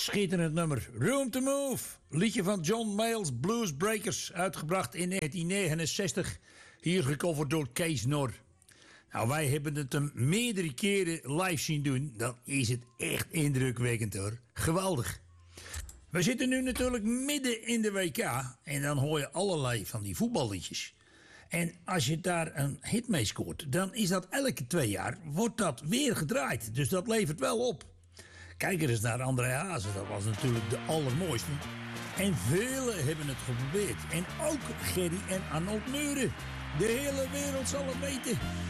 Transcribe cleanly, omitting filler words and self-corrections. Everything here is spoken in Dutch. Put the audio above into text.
Schitterend nummer. Room to Move. Liedje van John Mayall's Blues Breakers. Uitgebracht in 1969. Hier gecoverd door Kees Nor. Nou, wij hebben het hem meerdere keren live zien doen. Dan is het echt indrukwekkend hoor. Geweldig. We zitten nu natuurlijk midden in de WK. En dan hoor je allerlei van die voetballiedjes. En als je daar een hit mee scoort, dan is dat elke 2 jaar, wordt dat weer gedraaid. Dus dat levert wel op. Kijk er eens naar André Hazes, dat was natuurlijk de allermooiste. En velen hebben het geprobeerd. En ook Gerry en Arnold Meuren. De hele wereld zal het weten.